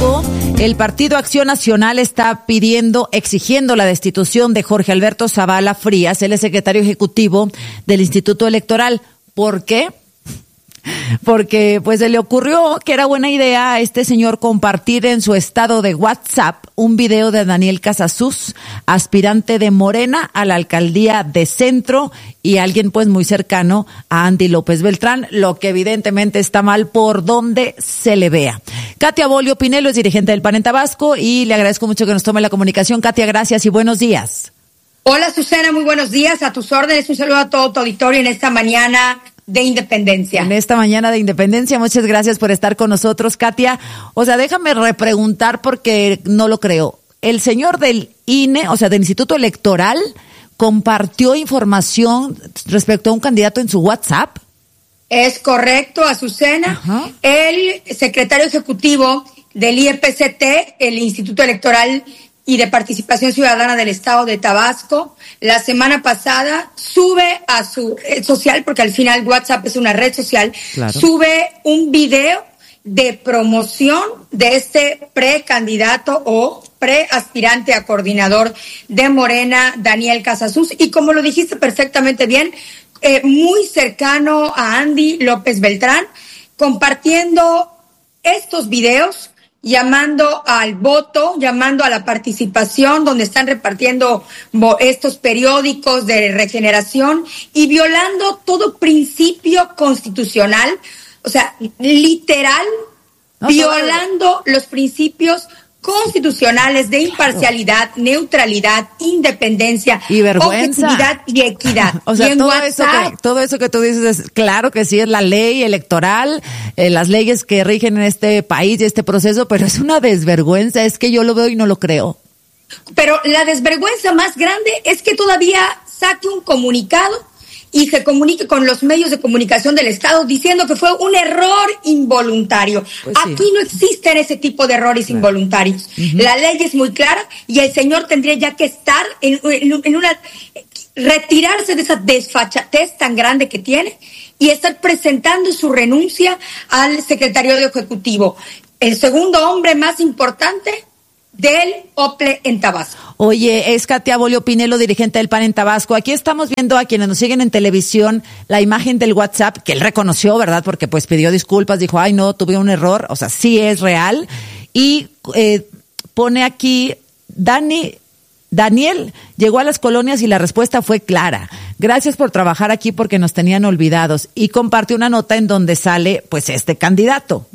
Tabasco, el Partido Acción Nacional está exigiendo la destitución de Jorge Alberto Zavala Frías, él es secretario ejecutivo del Instituto Electoral. ¿Por qué? Porque pues se le ocurrió que era buena idea a este señor compartir en su estado de WhatsApp un video de Daniel Casasus, aspirante de Morena a la alcaldía de Centro y alguien pues muy cercano a Andy López Beltrán, lo que evidentemente está mal por donde se le vea. Katia Bolio Pinelo es dirigente del PAN en Tabasco y le agradezco mucho que nos tome la comunicación. Katia, gracias y buenos días. Hola Susana, muy buenos días, a tus órdenes, un saludo a todo tu auditorio en esta mañana de Independencia. En esta mañana de Independencia, muchas gracias por estar con nosotros, Katia. O sea, déjame repreguntar porque no lo creo. El señor del INE, o sea, del Instituto Electoral, compartió información respecto a un candidato en su WhatsApp. Es correcto, Azucena. Ajá. El secretario ejecutivo del IEPCT, el Instituto Electoral y de Participación Ciudadana del Estado de Tabasco, la semana pasada sube a su red social, porque al final WhatsApp es una red social, claro, sube un video de promoción de este precandidato o preaspirante a coordinador de Morena, Daniel Casasus, y como lo dijiste perfectamente bien, muy cercano a Andy López Beltrán, compartiendo estos videos, llamando al voto, llamando a la participación, donde están repartiendo estos periódicos de regeneración y violando todo principio constitucional, o sea, literal, violando los principios constitucionales de imparcialidad, neutralidad, independencia, y vergüenza, objetividad y equidad. O sea, y todo eso que tú dices es claro que sí, es la ley electoral, las leyes que rigen en este país y este proceso, pero es una desvergüenza, es que yo lo veo y no lo creo. Pero la desvergüenza más grande es que todavía saque un comunicado y se comunique con los medios de comunicación del Estado diciendo que fue un error involuntario. Pues sí. Aquí no existen ese tipo de errores involuntarios. Uh-huh. La ley es muy clara y el señor tendría ya que estar en una... retirarse de esa desfachatez tan grande que tiene y estar presentando su renuncia al secretario ejecutivo. El segundo hombre más importante del OPLE en Tabasco. Oye, es Katia Bolio Pinelo, dirigente del PAN en Tabasco. Aquí estamos viendo a quienes nos siguen en televisión la imagen del WhatsApp, que él reconoció, ¿verdad? Porque pues pidió disculpas, dijo, ay no, tuve un error, o sea, sí es real. Y pone aquí, Daniel llegó a las colonias y la respuesta fue clara. Gracias por trabajar aquí porque nos tenían olvidados. Y comparte una nota en donde sale pues este candidato.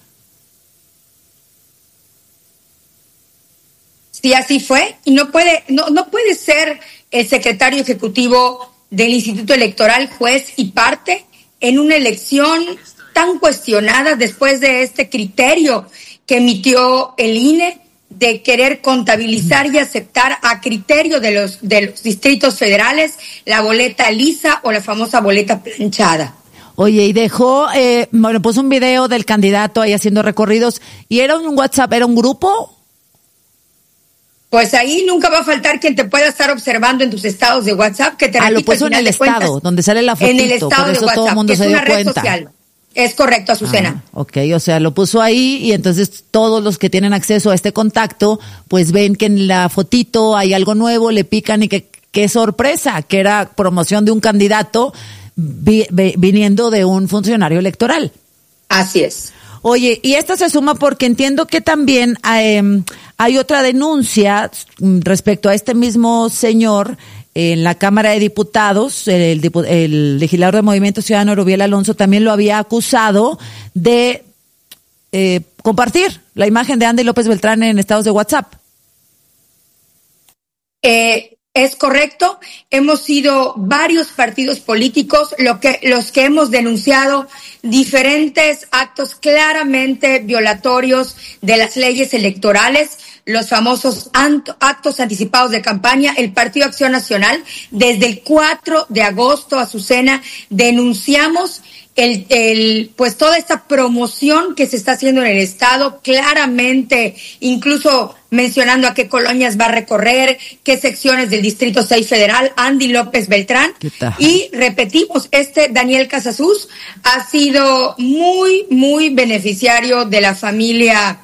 Sí, así fue, y no puede ser el secretario ejecutivo del Instituto Electoral juez y parte en una elección tan cuestionada después de este criterio que emitió el INE de querer contabilizar y aceptar a criterio de los distritos federales la boleta lisa o la famosa boleta planchada. Oye, y dejó, puso un video del candidato ahí haciendo recorridos, y era un WhatsApp, ¿era un grupo? Pues ahí nunca va a faltar quien te pueda estar observando en tus estados de WhatsApp, que te repito, lo puso en el estado, donde sale la fotito, en el estado por eso de WhatsApp, todo el mundo que se es dio una red cuenta. social. Es correcto, Azucena. O sea, lo puso ahí y entonces todos los que tienen acceso a este contacto, pues ven que en la fotito hay algo nuevo, le pican y qué sorpresa, que era promoción de un candidato viniendo de un funcionario electoral. Así es. Oye, y esta se suma porque entiendo que también hay otra denuncia respecto a este mismo señor en la Cámara de Diputados. El legislador de Movimiento Ciudadano, Rubiel Alonso, también lo había acusado de compartir la imagen de Andy López Beltrán en estados de WhatsApp. Es correcto, hemos sido varios partidos políticos los que hemos denunciado diferentes actos claramente violatorios de las leyes electorales, los famosos actos anticipados de campaña. El Partido Acción Nacional, desde el 4 de agosto, Azucena, denunciamos pues toda esta promoción que se está haciendo en el estado, claramente, incluso mencionando a qué colonias va a recorrer, qué secciones del Distrito 6 Federal, Andy López Beltrán. Y repetimos, Daniel Casasus ha sido muy, muy beneficiario de la familia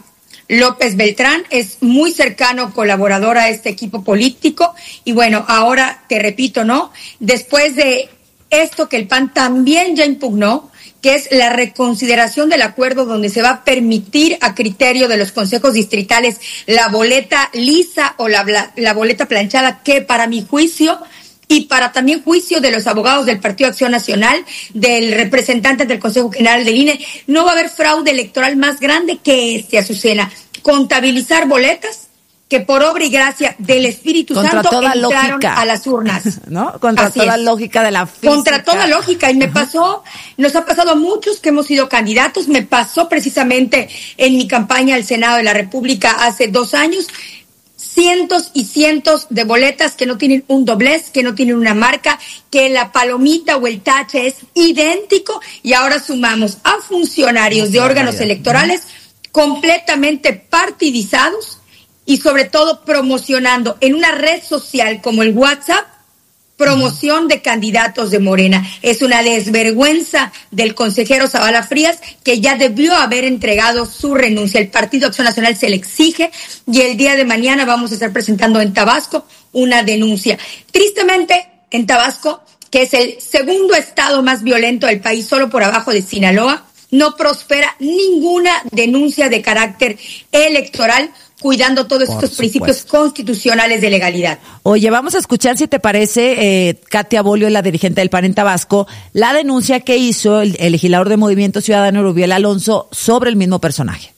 López Beltrán, es muy cercano colaborador a este equipo político. Y bueno, ahora te repito, ¿no? Después de esto que el PAN también ya impugnó, que es la reconsideración del acuerdo donde se va a permitir a criterio de los consejos distritales la boleta lisa o la boleta planchada, que para mi juicio y para también juicio de los abogados del Partido Acción Nacional, del representante del Consejo General del INE, no va a haber fraude electoral más grande que Azucena. Contabilizar boletas que por obra y gracia del Espíritu Contra Santo toda entraron lógica, a las urnas. ¿no? Contra Así toda es. lógica de la física. Contra toda lógica. Y nos ha pasado a muchos que hemos sido candidatos. Me pasó precisamente en mi campaña al Senado de la República hace 2 años. Cientos y cientos de boletas que no tienen un doblez, que no tienen una marca, que la palomita o el tache es idéntico, y ahora sumamos a funcionarios de órganos electorales completamente partidizados y sobre todo promocionando en una red social como el WhatsApp, promoción de candidatos de Morena. Es una desvergüenza del consejero Zavala Frías, que ya debió haber entregado su renuncia. El Partido Acción Nacional se le exige, y el día de mañana vamos a estar presentando en Tabasco una denuncia. Tristemente, en Tabasco, que es el segundo estado más violento del país, solo por abajo de Sinaloa, no prospera ninguna denuncia de carácter electoral, cuidando todos estos principios constitucionales de legalidad. Oye, vamos a escuchar, si te parece, Katia Bolio, la dirigente del PAN en Tabasco, la denuncia que hizo el legislador de Movimiento Ciudadano, Rubiel Alonso, sobre el mismo personaje.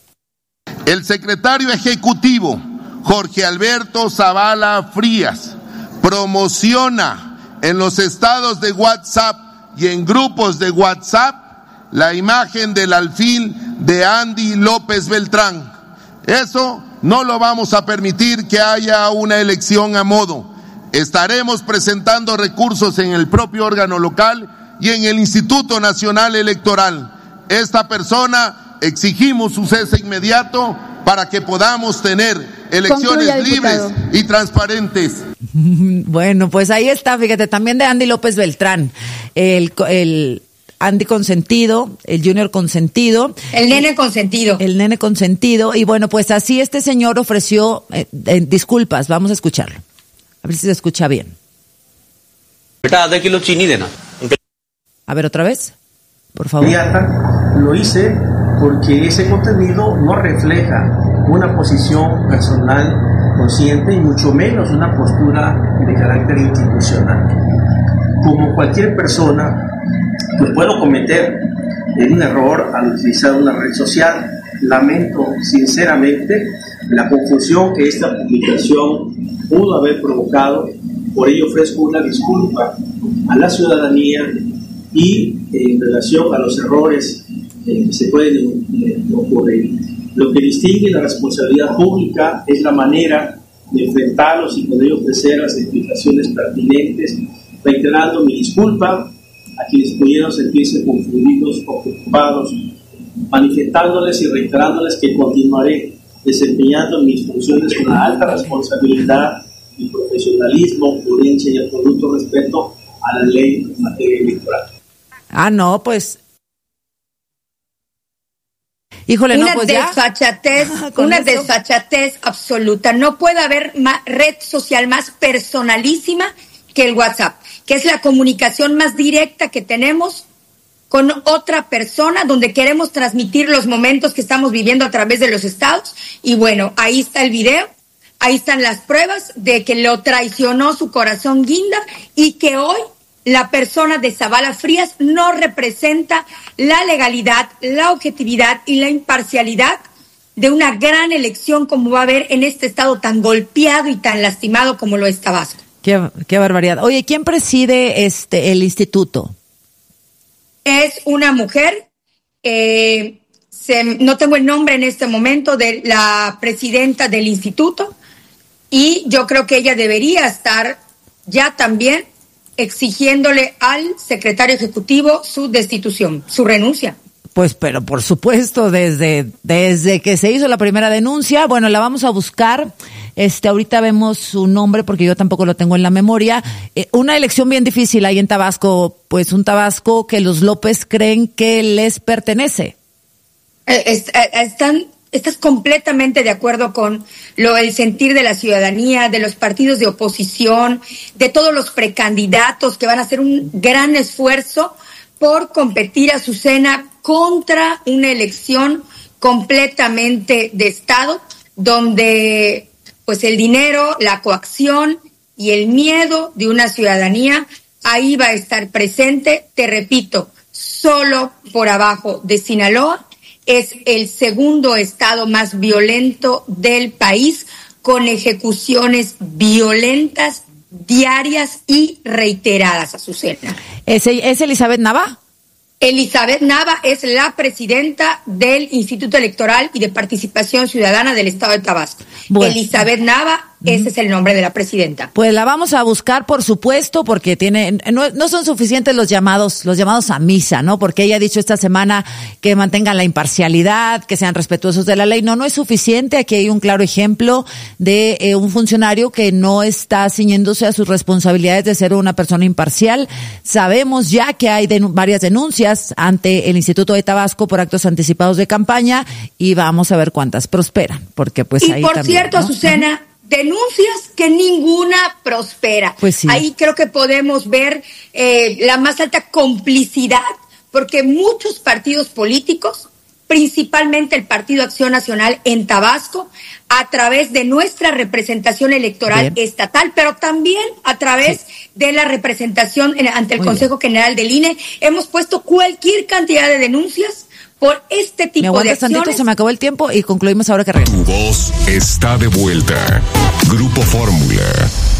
El secretario ejecutivo, Jorge Alberto Zavala Frías, promociona en los estados de WhatsApp y en grupos de WhatsApp la imagen del alfil de Andy López Beltrán. Eso no lo vamos a permitir, que haya una elección a modo. Estaremos presentando recursos en el propio órgano local y en el Instituto Nacional Electoral. Esta persona exigimos su cese inmediato para que podamos tener elecciones libres y transparentes. Bueno, pues ahí está, fíjate, también de Andy López Beltrán, el Andy consentido, el Junior consentido. El nene consentido. El nene consentido. Y bueno, pues así este señor ofreció disculpas. Vamos a escucharlo. A ver si se escucha bien. बेटा आधा किलो चीनी देना. A ver, otra vez, por favor. Lo hice porque ese contenido no refleja una posición personal consciente y mucho menos una postura de carácter institucional. Como cualquier persona, pues puedo cometer un error al utilizar una red social. Lamento sinceramente la confusión que esta publicación pudo haber provocado. Por ello ofrezco una disculpa a la ciudadanía y en relación a los errores que se pueden ocurrir. Lo que distingue la responsabilidad pública es la manera de enfrentarlos y poder ofrecer las explicaciones pertinentes, reiterando mi disculpa a quienes pudieron sentirse confundidos o preocupados, manifestándoles y reiterándoles que continuaré desempeñando mis funciones con una alta responsabilidad y profesionalismo, prudencia y absoluto respeto a la ley en materia electoral. Ah, no, pues... Híjole, no, pues desfachatez, una desfachatez absoluta. No puede haber red social más personalísima que el WhatsApp, que es la comunicación más directa que tenemos con otra persona, donde queremos transmitir los momentos que estamos viviendo a través de los estados. Y bueno, ahí está el video, ahí están las pruebas de que lo traicionó su corazón guinda y que hoy la persona de Zavala Frías no representa la legalidad, la objetividad y la imparcialidad de una gran elección como va a haber en este estado tan golpeado y tan lastimado como lo es Tabasco. Qué barbaridad. Oye, ¿quién preside el instituto? Es una mujer, no tengo el nombre en este momento, de la presidenta del instituto, y yo creo que ella debería estar ya también exigiéndole al secretario ejecutivo su destitución, su renuncia. Pues, pero por supuesto, desde que se hizo la primera denuncia, bueno, la vamos a buscar. Ahorita vemos su nombre porque yo tampoco lo tengo en la memoria. Una elección bien difícil ahí en Tabasco, pues un Tabasco que los López creen que les pertenece. ¿Estás completamente de acuerdo con el sentir de la ciudadanía, de los partidos de oposición, de todos los precandidatos que van a hacer un gran esfuerzo por competir, Azucena, contra una elección completamente de Estado, donde pues el dinero, la coacción y el miedo de una ciudadanía ahí va a estar presente? Te repito, solo por abajo de Sinaloa es el segundo estado más violento del país, con ejecuciones violentas diarias y reiteradas, Azucena. ¿Es Elizabeth Nava? Elizabeth Nava es la presidenta del Instituto Electoral y de Participación Ciudadana del Estado de Tabasco. Bueno. Elizabeth Nava, ese es el nombre de la presidenta. Pues la vamos a buscar, por supuesto, porque no son suficientes los llamados a misa, ¿no? Porque ella ha dicho esta semana que mantengan la imparcialidad, que sean respetuosos de la ley. No es suficiente. Aquí hay un claro ejemplo de un funcionario que no está ciñéndose a sus responsabilidades de ser una persona imparcial. Sabemos ya que hay varias denuncias ante el Instituto de Tabasco por actos anticipados de campaña, y vamos a ver cuántas prosperan, porque pues ahí también. Y por cierto, ¿no? Azucena, denuncias que ninguna prospera. Pues sí. Ahí creo que podemos ver la más alta complicidad, porque muchos partidos políticos, principalmente el Partido Acción Nacional en Tabasco, a través de nuestra representación electoral estatal, pero también a través de la representación ante el Consejo General del INE, hemos puesto cualquier cantidad de denuncias por este tipo de acciones. Tantito, se me acabó el tiempo y concluimos ahora que regresamos. Tu voz está de vuelta. Grupo Fórmula.